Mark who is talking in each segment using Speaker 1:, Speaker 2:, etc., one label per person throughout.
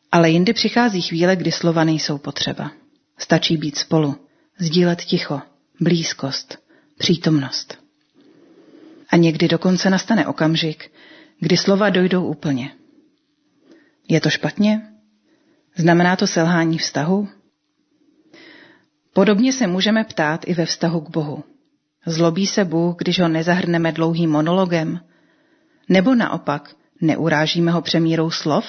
Speaker 1: Ale jindy přichází chvíle, kdy slova nejsou potřeba. Stačí být spolu, sdílet ticho, blízkost, přítomnost. A někdy dokonce nastane okamžik, kdy slova dojdou úplně. Je to špatně? Znamená to selhání vztahu? Podobně se můžeme ptát i ve vztahu k Bohu. Zlobí se Bůh, když ho nezahrneme dlouhým monologem? Nebo naopak, neurážíme ho přemírou slov?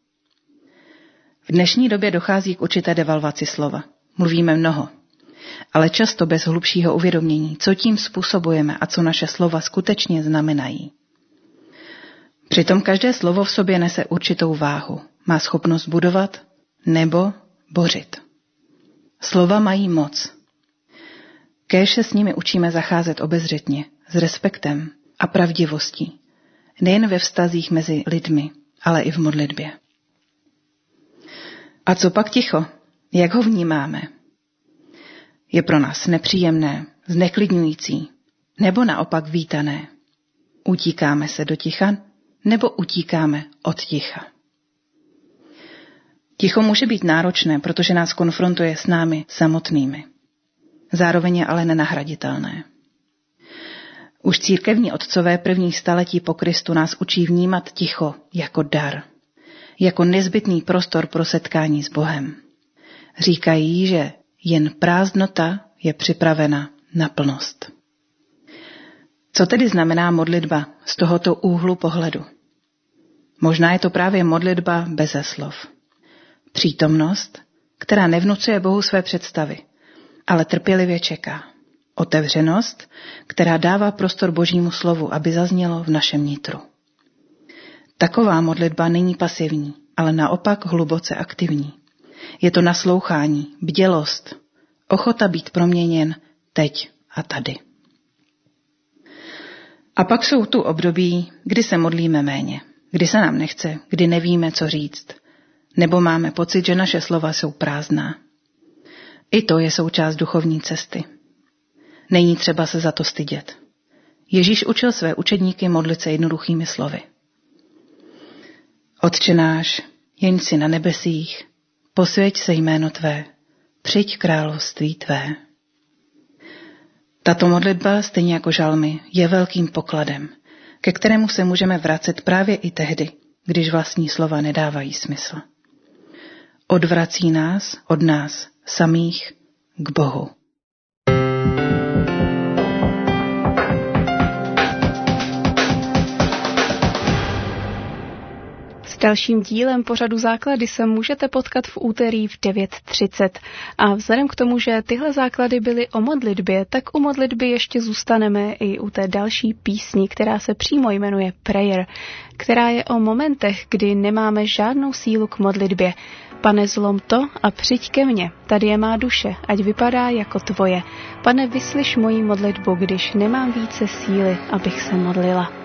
Speaker 1: V dnešní době dochází k určité devalvaci slova. Mluvíme mnoho, ale často bez hlubšího uvědomění, co tím způsobujeme a co naše slova skutečně znamenají. Přitom každé slovo v sobě nese určitou váhu. Má schopnost budovat nebo bořit. Slova mají moc. Kéž se s nimi učíme zacházet obezřetně, s respektem a pravdivostí. Nejen ve vztazích mezi lidmi, ale i v modlitbě. A co pak ticho? Jak ho vnímáme? Je pro nás nepříjemné, zneklidňující, nebo naopak vítané? Utíkáme se do ticha, nebo utíkáme od ticha? Ticho může být náročné, protože nás konfrontuje s námi samotnými. Zároveň je ale nenahraditelné. Už církevní otcové prvních staletí po Kristu nás učí vnímat ticho jako dar, jako nezbytný prostor pro setkání s Bohem. Říkají, že jen prázdnota je připravena na plnost. Co tedy znamená modlitba z tohoto úhlu pohledu? Možná je to právě modlitba beze slov. Přítomnost, která nevnucuje Bohu své představy, ale trpělivě čeká. Otevřenost, která dává prostor Božímu slovu, aby zaznělo v našem nitru. Taková modlitba není pasivní, ale naopak hluboce aktivní. Je to naslouchání, bdělost, ochota být proměněn teď a tady. A pak jsou tu období, kdy se modlíme méně, kdy se nám nechce, kdy nevíme, co říct, nebo máme pocit, že naše slova jsou prázdná. I to je součást duchovní cesty. Není třeba se za to stydět. Ježíš učil své učedníky modlit se jednoduchými slovy. Otče náš, jeň si na nebesích, posvěť se jméno tvé, přijď království tvé. Tato modlitba, stejně jako žalmy, je velkým pokladem, ke kterému se můžeme vracet právě i tehdy, když vlastní slova nedávají smysl. Odvrací nás od nás samých k Bohu.
Speaker 2: S dalším dílem pořadu Základy se můžete potkat v úterý v 9:30. A vzhledem k tomu, že tyhle základy byly o modlitbě, tak u modlitby ještě zůstaneme i u té další písni, která se přímo jmenuje Prayer, která je o momentech, kdy nemáme žádnou sílu k modlitbě. Pane, zlom to a přijď ke mně, tady je má duše, ať vypadá jako tvoje. Pane, vyslyš moji modlitbu, když nemám více síly, abych se modlila.